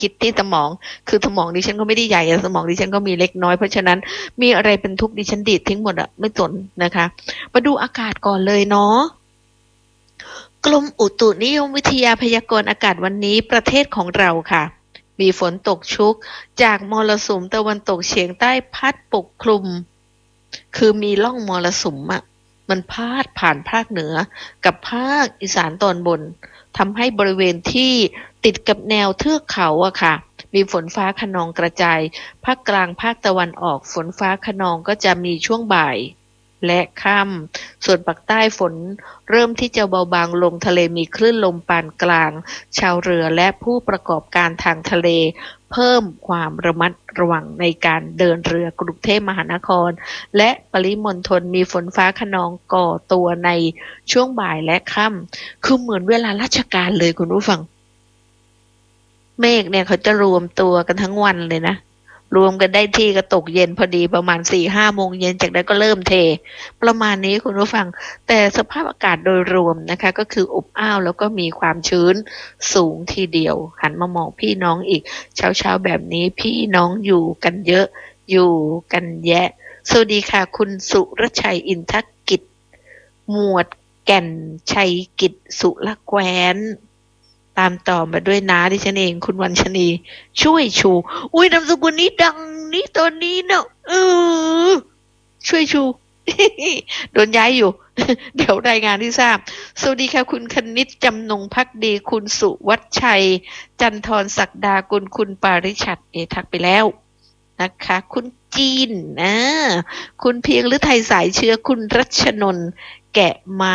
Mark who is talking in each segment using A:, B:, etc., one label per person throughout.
A: คิดที่สมองคือสมองดิฉันก็ไม่ได้ใหญ่สมองดิฉันก็มีเล็กน้อยเพราะฉะนั้นมีอะไรเป็นทุกข์ดิฉันดีดทิ้งหมดอะไม่สนนะคะมาดูอากาศก่อนเลยเนาะกรมอุตุนิยมวิทยาพยากรณ์อากาศวันนี้ประเทศของเราค่ะมีฝนตกชุกจากมรสุมตะวันตกเฉียงใต้พัดปกคลุมคือมีร่องมรสุมอะมันพาดผ่านภาคเหนือกับภาคอีสานตอนบนทำให้บริเวณที่ติดกับแนวเทือกเขาอะค่ะมีฝนฟ้าคะนองกระจายภาคกลางภาคตะวันออกฝนฟ้าคะนองก็จะมีช่วงบ่ายและค่ำส่วนภาคใต้ฝนเริ่มที่จะเบาบางลงทะเลมีคลื่นลมปานกลางชาวเรือและผู้ประกอบการทางทะเลเพิ่มความระมัดระวังในการเดินเรือกรุงเทพมหานครและปริมณฑลมีฝนฟ้าคะนองก่อตัวในช่วงบ่ายและค่ำคือเหมือนเวลาราชการเลยคุณผู้ฟังเมฆเนี่ยเขาจะรวมตัวกันทั้งวันเลยนะรวมกันได้ที่ก็ตกเย็นพอดีประมาณ4-5 โมงเย็นจากนั้นก็เริ่มเทประมาณนี้คุณผู้ฟังแต่สภาพอากาศโดยรวมนะคะก็คืออบอ้าวแล้วก็มีความชื้นสูงทีเดียวหันมามองพี่น้องอีกเช้าๆแบบนี้พี่น้องอยู่กันเยอะอยู่กันแยะสวัสดีค่ะคุณสุรชัยอินทกิจหมวดแก่นชัยกิจสุรแคว้นตามต่อมาด้วยน้าดิฉันเองคุณวันชนีช่วยชูอุ้ยนามสกุลนี้ดังนี้ตอนนี้เนาะช่วยชู โดนย้ายอยู่ เดี๋ยวรายงานที่ทราบสวัสดีค่ะคุณคณิตจำนงภักดีคุณสุวัชชัยจันทรศักดากุลคุณปาริชัดทักไปแล้วนะคะคุณจีนคุณเพียงหรือไทยสายเชื้อคุณรัชนนท์แกะมา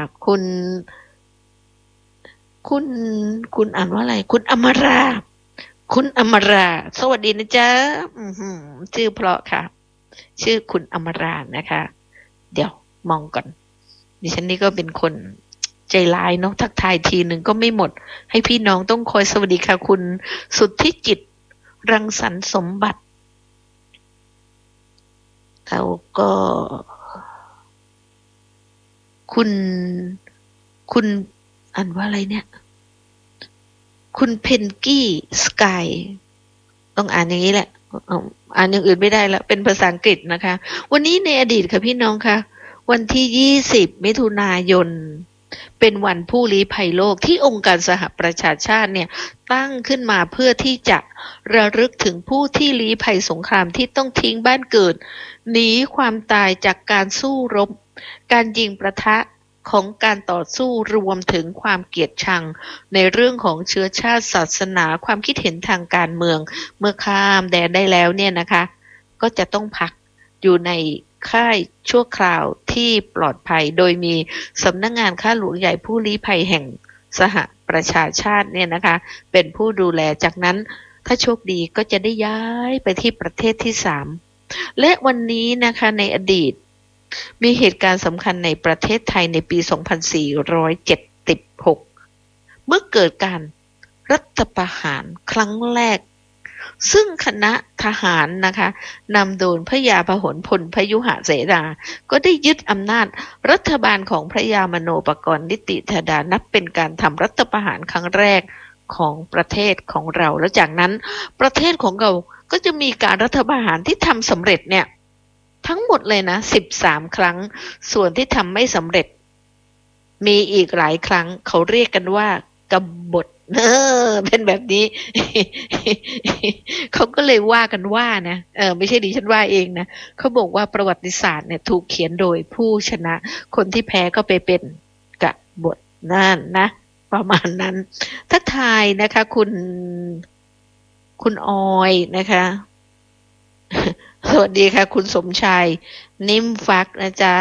A: คุณคุณอ่านว่าอะไรคุณอมราคุณอมราสวัสดีนะจ๊ะชื่อเพราะค่ะชื่อคุณอมรานะคะเดี๋ยวมองก่อนดิฉันนี่ก็เป็นคนใจร้ายเนาะทักทายทีหนึ่งก็ไม่หมดให้พี่น้องต้องคอยสวัสดีค่ะคุณสุทธิจิตรังสรรค์สมบัติแล้วก็คุณอ่านว่าอะไรเนี่ยคุณเพนกี้สกายต้องอ่านอย่างนี้แหละอ่านอย่างอื่นไม่ได้แล้วเป็นภาษาอังกฤษนะคะวันนี้ในอดีตค่ะพี่น้องคะวันที่20 มิถุนายนเป็นวันผู้ลี้ภัยโลกที่องค์การสหประชาชาติเนี่ยตั้งขึ้นมาเพื่อที่จะระลึกถึงผู้ที่ลี้ภัยสงครามที่ต้องทิ้งบ้านเกิดหนีความตายจากการสู้รบการยิงปะทะของการต่อสู้รวมถึงความเกลียดชังในเรื่องของเชื้อชาติศาสนาความคิดเห็นทางการเมืองเมื่อข้ามแดนได้แล้วเนี่ยนะคะก็จะต้องพักอยู่ในค่ายชั่วคราวที่ปลอดภัยโดยมีสำนักงานข้าหลวงใหญ่ผู้ลี้ภัยแห่งสหประชาชาติเนี่ยนะคะเป็นผู้ดูแลจากนั้นถ้าโชคดีก็จะได้ย้ายไปที่ประเทศที่3และวันนี้นะคะในอดีตมีเหตุการณ์สำคัญในประเทศไทยในปี 2476 เมื่อเกิดการรัฐประหารครั้งแรกซึ่งคณะทหารนะคะนำโดยพระยาพหลพลพยุหเสนาก็ได้ยึดอำนาจรัฐบาลของพระยามโนปกรณ์นิติธาดานับเป็นการทำรัฐประหารครั้งแรกของประเทศของเราแล้วจากนั้นประเทศของเราก็จะมีการรัฐประหารที่ทำสำเร็จเนี่ยทั้งหมดเลยนะ13 ครั้งส่วนที่ทำไม่สำเร็จมีอีกหลายครั้งเขาเรียกกันว่ากบฏเป็นแบบนี้เขาก็เลยว่ากันว่านะไม่ใช่ดิฉันว่าเองนะเขาบอกว่าประวัติศาสตร์เนี่ยถูกเขียนโดยผู้ชนะคนที่แพ้ก็ไปเป็นกบฏนั่นนะประมาณนั้นทักทายนะคะคุณออยนะคะสวัสดีค่ะคุณสมชายนิ่มฟักนะจ๊ะ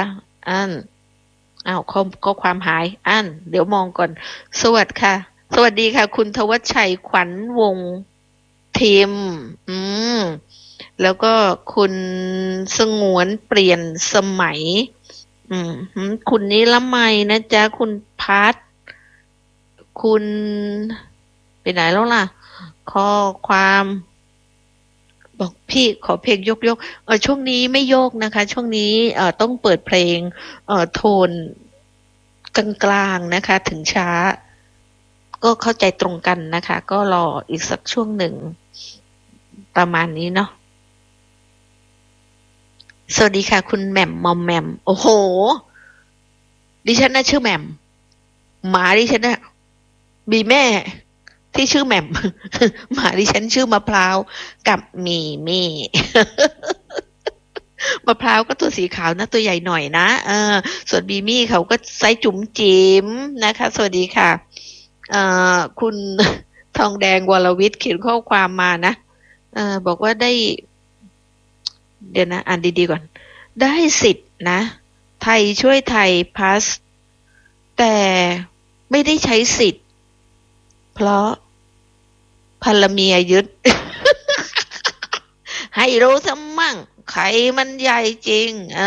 A: ข้อความหายเดี๋ยวมองก่อนสวัสดีค่ะคุณทวัชชัยขวัญวงทีมแล้วก็คุณสงวนเปลี่ยนสมัยคุณนิรมัยนะจ๊ะคุณพัทคุณไปไหนแล้วล่ะข้อความบอกพี่ขอเพลงยกช่วงนี้ไม่โยกนะคะช่วงนี้ต้องเปิดเพลงโทนกลางๆนะคะถึงช้าก็เข้าใจตรงกันนะคะ ก็รออีกสักช่วงหนึ่งประมาณนี้เนาะสวัสดีค่ะคุณแหม่มมอมแหม่มโอ้โหดิฉันน่ะชื่อแหม่มหมาดิฉันน่ะมีแม่ที่ชื่อแหม่มหมาดิฉันชื่อมะพร้าวกับมีมี่มะพร้าวก็ตัวสีขาวนะตัวใหญ่หน่อยนะส่วนบีมี่เขาก็ไซส์จุ๋มจิ๋มนะคะสวัสดีค่ะคุณทองแดงวรวิทย์เขียนข้อความมานะบอกว่าได้เดี๋ยวนะอ่านดีๆก่อนได้สิทธิ์นะไทยช่วยไทยพาสแต่ไม่ได้ใช้สิทธิ์เพราะภรรเมียยึด ให้รู้ซะมั่งใครมันใหญ่จริง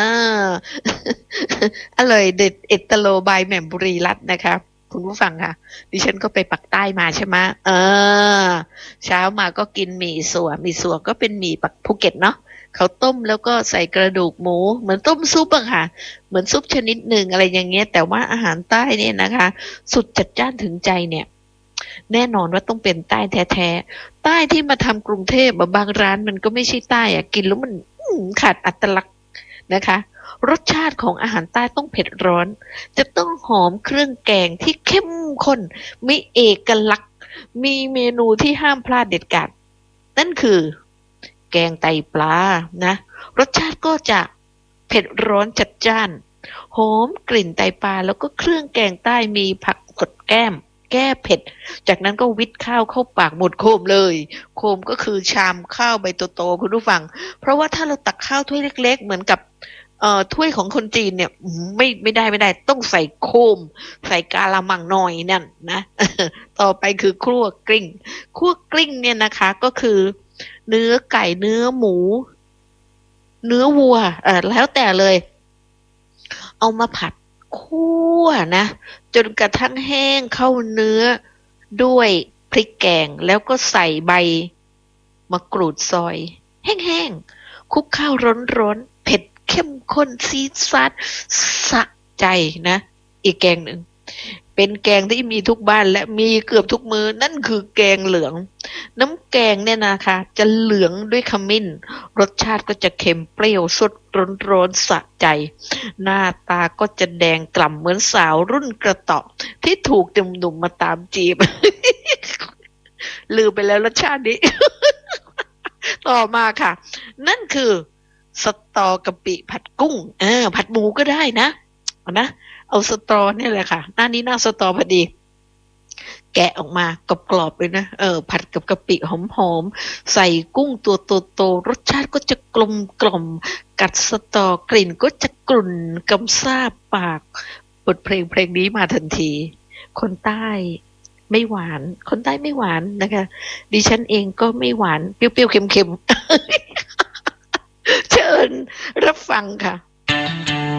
A: อร่อยเด็ดเอตโลบายแหม่มบุรีรัตน์นะคะคุณผู้ฟังค่ะดิฉันก็ไปปักใต้มาใช่ไหมเช้ามาก็กินหมี่สัวหมี่สัวก็เป็นหมี่ปักภูเก็ตเนาะเขาต้มแล้วก็ใส่กระดูกหมูเหมือนต้มซุปอะค่ะเหมือนซุปชนิดหนึ่งอะไรอย่างเงี้ยแต่ว่าอาหารใต้เนี่ยนะคะสุดจัดจ้านถึงใจเนี่ยแน่นอนว่าต้องเป็นใต้แท้ๆใต้ที่มาทำกรุงเทพบางร้านมันก็ไม่ใช่ใต้อะกินแล้วมันขาดอัตลักษณ์นะคะรสชาติของอาหารใต้ต้องเผ็ดร้อนจะต้องหอมเครื่องแกงที่เข้มข้นมีเอกลักษณ์มีเมนูที่ห้ามพลาดเด็ดขาดนั่นคือแกงไตปลานะรสชาติก็จะเผ็ดร้อนจัดจ้านหอมกลิ่นไตปลาแล้วก็เครื่องแกงใต้มีผักสดแก้มแก้เผ็ดจากนั้นก็วิทข้าวเข้าปากหมดโคมเลยโคมก็คือชามข้าวใบโตๆคุณผู้ฟังเพราะว่าถ้าเราตักข้าวถ้วยเล็กๆเหมือนกับถ้วยของคนจีนเนี่ยไม่ได้ต้องใส่โคมใส่กาละมังหน่อยนั่นนะต่อไปคือคั่วกลิ้งเนี่ยนะคะก็คือเนื้อไก่เนื้อหมูเนื้อวัวแล้วแต่เลยเอามาผัดคั่วนะจนกระทั่งแห้งเข้าเนื้อด้วยพริกแกงแล้วก็ใส่ใบมะกรูดซอยแห้งๆคลุกข้าวร้อนๆเผ็ดเข้มข้นซีดซาดสะใจนะอีกแกงหนึ่งเป็นแกงที่มีทุกบ้านและมีเกือบทุกมื้อนั่นคือแกงเหลืองน้ำแกงเนี่ยนะคะจะเหลืองด้วยขมิ้นรสชาติก็จะเค็มเปรี้ยวสดร้อนๆสะใจหน้าตาก็จะแดงกล่ำเหมือนสาวรุ่นกระเตาะที่ถูกหนุ่มๆมาตามจีบ ลืมไปแล้วรสชาตินี้ ต่อมาค่ะนั่นคือสตอกะปิผัดกุ้งผัดหมูก็ได้นะเอาสตอเนี่ยแหละค่ะหน้านี้หน้าสตอพอดีแกะออกมากรอบๆเลยนะผัดกับกะปิหอมๆใส่กุ้งตัวโตๆรสชาติก็จะกลมกล่อมกัดสตอกลิ่นก็จะกลุ่นกำซาบปากบทเพลงนี้มาทันทีคนใต้ไม่หวานคนใต้ไม่หวานนะคะดิฉันเองก็ไม่หวานเปรี้ยวๆเค็มๆ เชิญรับฟังค่ะ